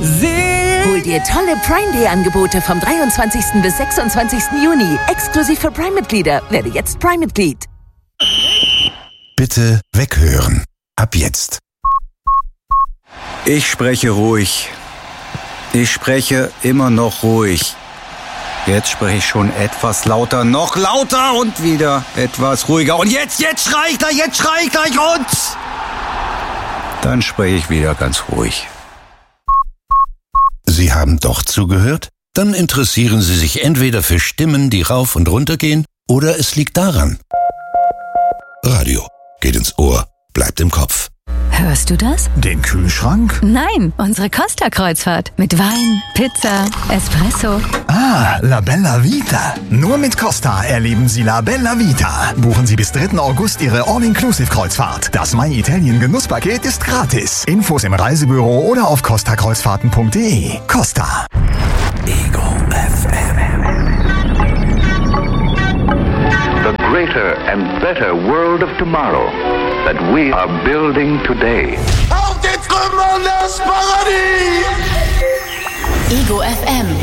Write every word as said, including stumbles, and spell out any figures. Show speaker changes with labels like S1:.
S1: Hol dir tolle Prime-Day-Angebote vom dreiundzwanzigsten bis sechsundzwanzigsten Juni. Exklusiv für Prime-Mitglieder. Werde jetzt Prime-Mitglied.
S2: Bitte weghören. Ab jetzt.
S3: Ich spreche ruhig. Ich spreche immer noch ruhig. Jetzt spreche ich schon etwas lauter, noch lauter und wieder etwas ruhiger. Und jetzt, jetzt schrei ich gleich, jetzt schrei ich gleich und... Dann spreche ich wieder ganz ruhig.
S2: Sie haben doch zugehört? Dann interessieren Sie sich entweder für Stimmen, die rauf und runter gehen, oder es liegt daran. Radio geht ins Ohr, bleibt im Kopf.
S4: Hörst du das?
S5: Den Kühlschrank?
S4: Nein, unsere Costa-Kreuzfahrt. Mit Wein, Pizza, Espresso.
S5: Ah, La Bella Vita. Nur mit Costa erleben Sie La Bella Vita. Buchen Sie bis dritten August Ihre All-Inclusive-Kreuzfahrt. Das My Italien Genusspaket ist gratis. Infos im Reisebüro oder auf costa kreuzfahrten punkt de. Costa.
S2: Ego F M.
S6: The greater and better world of tomorrow that we are building today.
S7: Auf die Trümmer des Paradies!
S1: Ego F M.